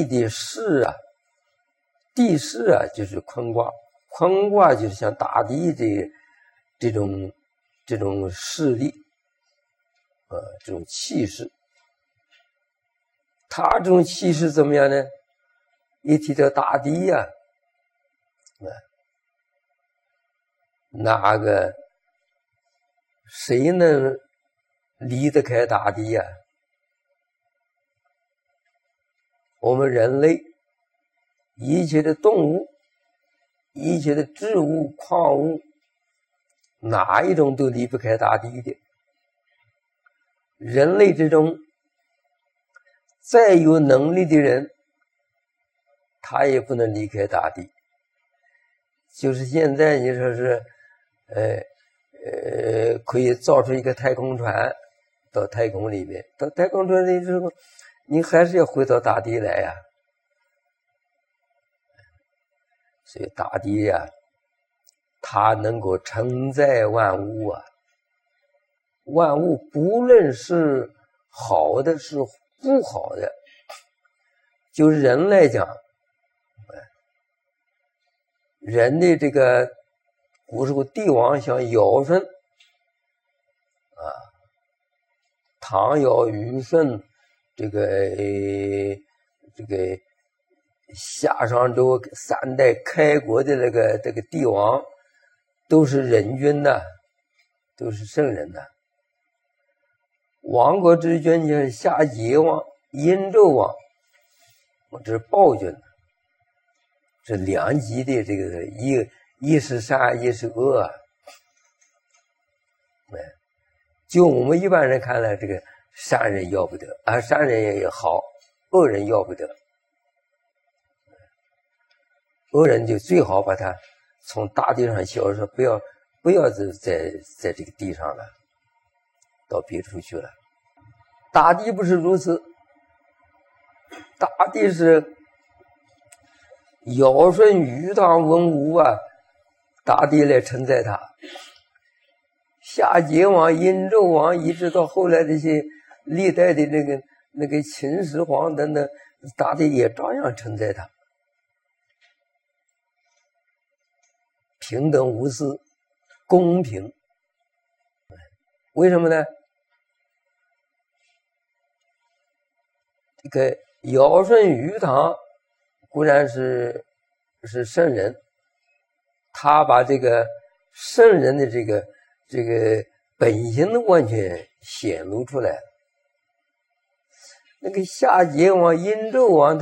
地的势啊，地势啊就是坤卦，坤卦就是像大地的这种势力，这种气势。它这种气势怎么样呢？一提到大地呀，那个谁能离得开大地呀？我们人类一切的动物，一切的植物矿物，哪一种都离不开大地的。人类之中再有能力的人，他也不能离开大地。就是现在你说是可以造出一个太空船到太空里面，到太空船里之后你还是要回到大地来呀。所以大地呀，它能够承载万物啊。万物不论是好的是不好的，就人来讲，人的这个古时候帝王像尧舜唐尧虞舜，这个夏商周3代开国的这个帝王，都是人君的，都是圣人的。亡国之君就是夏桀王、殷纣王，这是暴君，这两极的这个一是善，一是恶啊。就我们一般人看来，这个善人要不得啊，善人也好，恶人要不得。恶人就最好把他从大地上消失，不要在这个地上了，到别处去了。大地不是如此，大地是尧舜禹汤文武啊，大地来承载它。夏桀王、殷纣王，一直到后来这些历代的那个秦始皇等等，大地也照样承载它。平等无私，公平。为什么呢？这个尧舜禹汤固然是圣人，他把这个圣人的这个本性完全显露出来。那个夏桀王、殷纣王，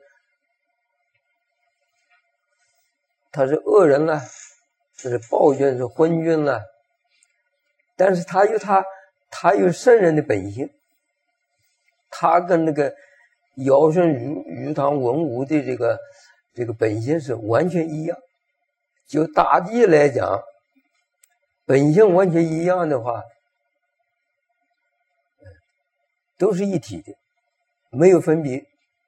他是恶人了，这是暴君，是昏君了。但是他有圣人的本性，他跟那个尧舜禹汤文武的这个本性是完全一样。就大地来讲，本性完全一样的话，都是一体的，没有分别。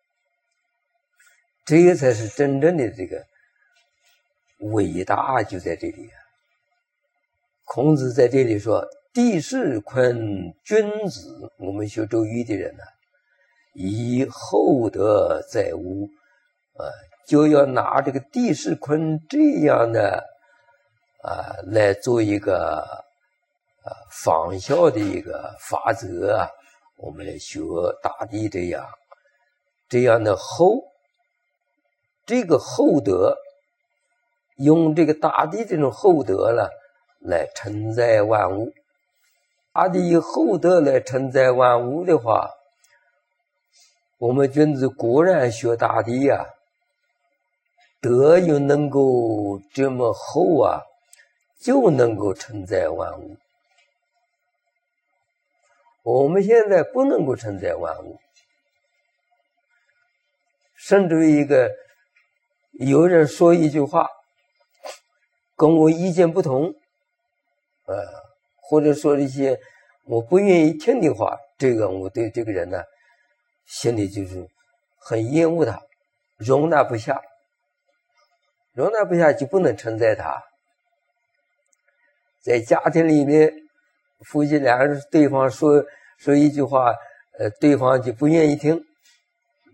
这个才是真正的这个伟大，就在这里。孔子在这里说：“地势坤，君子。”我们学周易的人呢，以厚德载物，就要拿这个地势坤这样的来做一个仿效的一个法则啊。我们来学大地这样的厚，这个厚德，用这个大地这种厚德了来承载万物。大地以厚德来承载万物的话，我们君子果然学大地呀，德又能够这么厚啊，就能够承载万物。我们现在不能够承载万物，甚至于有人说一句话跟我意见不同，或者说一些我不愿意听的话，这个我对这个人呢，心里就是很厌恶他，容纳不下就不能承载他。在家庭里面，夫妻两人对方说一句话，对方就不愿意听，